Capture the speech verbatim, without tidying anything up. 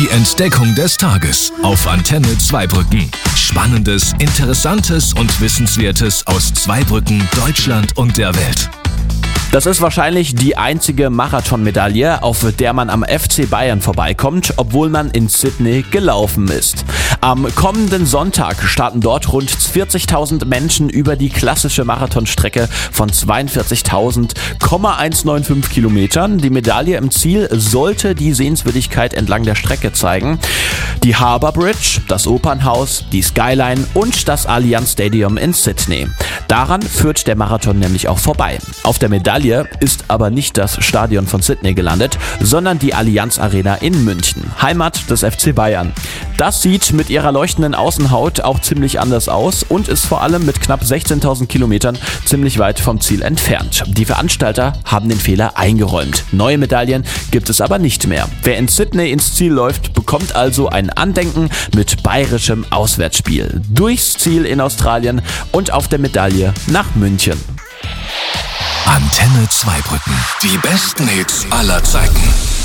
Die Entdeckung des Tages auf Antenne Zweibrücken. Spannendes, Interessantes und Wissenswertes aus Zweibrücken, Deutschland und der Welt. Das ist wahrscheinlich die einzige Marathonmedaille, auf der man am F C Bayern vorbeikommt, obwohl man in Sydney gelaufen ist. Am kommenden Sonntag starten dort rund vierzigtausend Menschen über die klassische Marathonstrecke von zweiundvierzigtausend Komma hundertfünfundneunzig Kilometern. Die Medaille im Ziel sollte die Sehenswürdigkeit entlang der Strecke zeigen. Die Harbour Bridge, das Opernhaus, die Skyline und das Allianz Stadium in Sydney. Daran führt der Marathon nämlich auch vorbei. Auf der Medaille ist aber nicht das Stadion von Sydney gelandet, sondern die Allianz Arena in München, Heimat des F C Bayern. Das sieht mit ihrer leuchtenden Außenhaut auch ziemlich anders aus und ist vor allem mit knapp sechzehntausend Kilometern ziemlich weit vom Ziel entfernt. Die Veranstalter haben den Fehler eingeräumt. Neue Medaillen gibt es aber nicht mehr. Wer in Sydney ins Ziel läuft, bekommt also ein Andenken mit bayerischem Auswärtsspiel. Durchs Ziel in Australien und auf der Medaille nach München. Antenne Zweibrücken. Die besten Hits aller Zeiten.